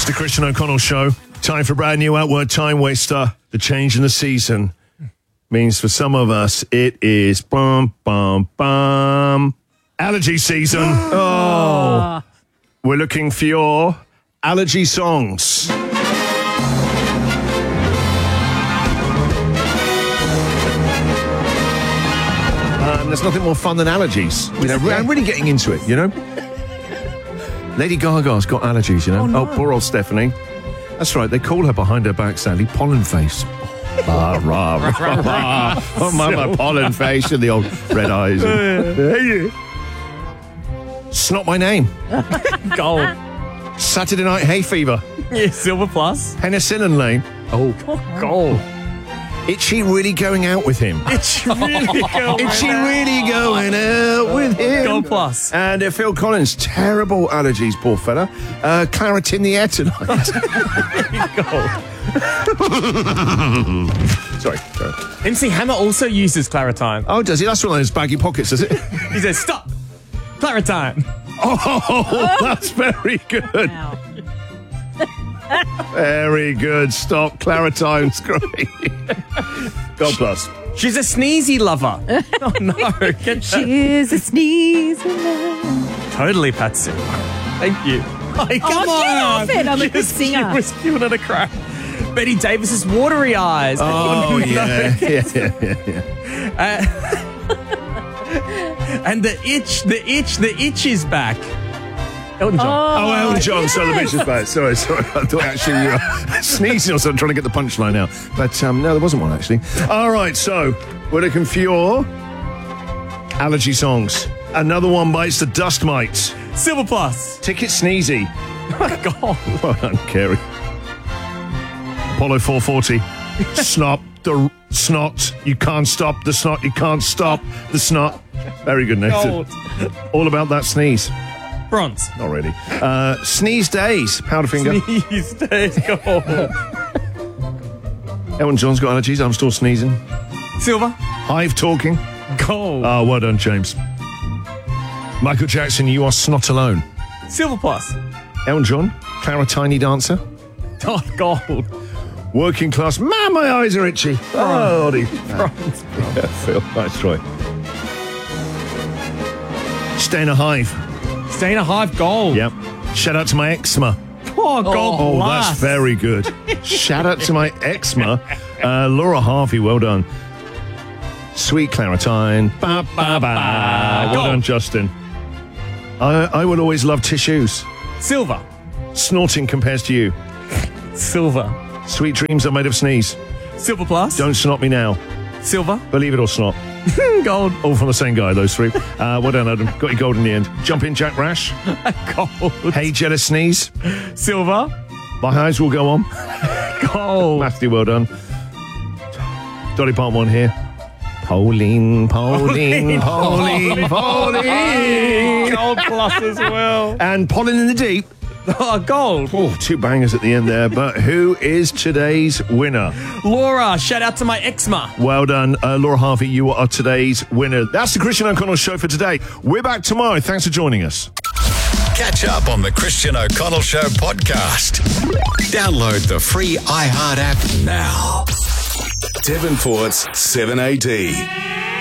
The Christian O'Connell Show. Time for a brand new Outward Time Waster. The change in the season means for some of us it is bum, bum, bum. Allergy season. Oh. We're looking for your allergy songs. There's nothing more fun than allergies. You know, I'm really getting into it, you know? Lady Gaga's got allergies, you know? Oh, poor old Stephanie. That's right, they call her behind her back, Sally, pollen face. Oh, my pollen face and the old red eyes. Snot my name. Gold. Saturday Night Hay Fever. Yeah, silver plus. Penicillin Lane. Oh, Gold. Is she really going out with him? It's really going. Is she really going out with him? Gold plus. And Phil Collins, terrible allergies, poor fella. Claret in the air tonight. Sorry. MC Hammer also uses Claritine. Oh, does he? That's one of those baggy pockets, is it? He says, stop! Claritine! Oh, that's very good. Wow. Very good. Stop. Claritine's great. God bless. She's a sneezy lover. Oh, no. She is a sneeze. Totally, Patsy. Thank you. Hey, come Get on. off it. I'm a good singer. She was giving it a crack. Betty Davis's watery eyes. Oh, yeah. And the itch is back. Elton John. Oh, Elton John, so the bitch is back. Sorry. I thought actually you were sneezing or something, trying to get the punchline out. But no, there wasn't one actually. All right, so we're looking for your allergy songs. Another one bites the dust mites. Silver plus. Ticket Sneezy. Oh my God. Well done, Kerry. Apollo 440. Snot, the snot, you can't stop the snot, you can't stop the snot. Very good, Nathan. Gold. All about that sneeze. Bronze. Not really. Sneeze Days, Powderfinger. Sneeze days. Gold. Elton John's got allergies, I'm still sneezing. Silver. Hive talking. Gold. Oh, well done, James. Michael Jackson, you are snot alone. Silver plus. Elton John, Claritine dancer. Oh, gold. Working class, man, my eyes are itchy. Oh, Bronze. yeah, Phil, nice try. Stay in a hive. Stay in a hive. Gold. Yep. Shout out to my eczema. Oh, gold. Oh, plus. that's very good. Shout out to my eczema. Laura Harvey, well done. Sweet Claritine. Ba, ba, ba. Well done, Justin. I would always love tissues. Silver. Snorting compares to you. Silver. Sweet dreams are made of sneeze. Silver plus. Don't snot me now. Silver. Believe it or snot. Gold. All from the same guy, those three. Well done, Adam. Got your gold in the end. Jump in, Jack Rash. Gold. Hey, jealous sneeze. Silver. My eyes will go on. Gold. Matthew, well done. Dolly Parton one here. Pauline. Gold plus as well. And Pollen in the Deep. Oh, gold. Oh, two bangers at the end there. But who is today's winner? Laura, shout out to my eczema. Well done. Laura Harvey, you are today's winner. That's the Christian O'Connell Show for today. We're back tomorrow. Thanks for joining us. Catch up on the Christian O'Connell Show podcast. Download the free iHeart app now. Devonport's 7AD.